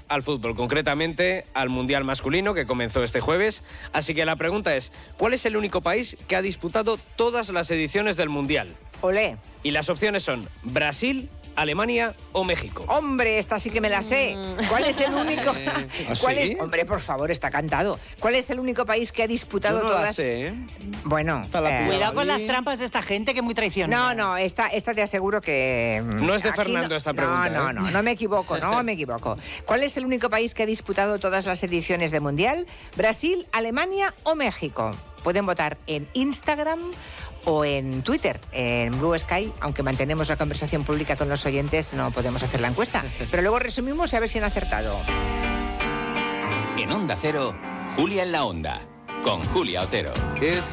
al fútbol, concretamente al Mundial masculino que comenzó este jueves. Así que la pregunta es, ¿cuál es el único país que ha disputado todas las ediciones del Mundial? Olé. Y las opciones son Brasil, Alemania o México. Hombre, esta sí que me la sé. ¿Cuál es el único? ¿Cuál sí? es? Hombre, por favor, está cantado. ¿Cuál es el único país que ha disputado Yo no todas? la sé, ¿eh? Bueno, Cuidado con las trampas de esta gente que es muy traicionera. no, esta te aseguro que... No es de aquí Fernando esta pregunta, No me equivoco, no me equivoco. ¿Cuál es el único país que ha disputado todas las ediciones de Mundial? ¿Brasil, Alemania o México? Pueden votar en Instagram o en Twitter, en Blue Sky, aunque mantenemos la conversación pública con los oyentes, no podemos hacer la encuesta. Pero luego resumimos y a ver si han acertado. En Onda Cero, Julia en la Onda, con Julia Otero.